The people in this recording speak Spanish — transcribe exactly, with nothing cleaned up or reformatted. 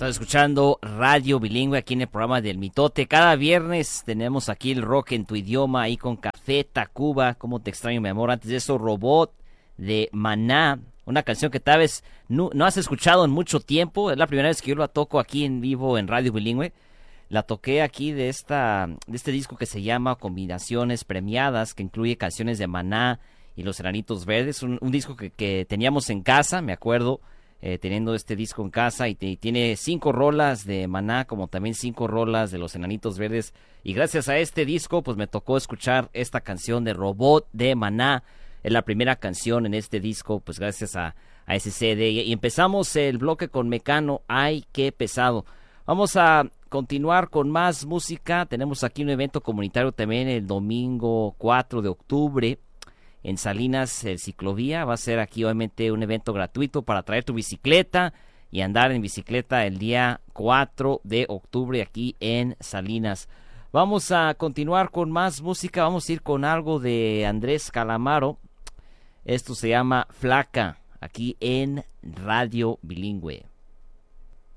Estás escuchando Radio Bilingüe aquí en el programa del Mitote. Cada viernes tenemos aquí el rock en tu idioma, ahí con Café Tacuba, Cómo te extraño mi amor. Antes de eso, Robot de Maná, una canción que tal vez no, no has escuchado en mucho tiempo. Es la primera vez que yo la toco aquí en vivo en Radio Bilingüe. La toqué aquí de esta de este disco que se llama Combinaciones Premiadas, que incluye canciones de Maná y Los Enanitos Verdes. Un, un disco que, que teníamos en casa, me acuerdo. Eh, teniendo este disco en casa y, te, y tiene cinco rolas de Maná, como también cinco rolas de Los Enanitos Verdes, y gracias a este disco pues me tocó escuchar esta canción de Robot de Maná. Es la primera canción en este disco, pues gracias a, a ese C D, y, y empezamos el bloque con Mecano, Ay Qué Pesado. Vamos a continuar con más música. Tenemos aquí un evento comunitario también el domingo cuatro de octubre en Salinas, el Ciclovía. Va a ser aquí obviamente un evento gratuito para traer tu bicicleta y andar en bicicleta el día cuatro de octubre aquí en Salinas. Vamos a continuar con más música. Vamos a ir con algo de Andrés Calamaro. Esto se llama Flaca, aquí en Radio Bilingüe.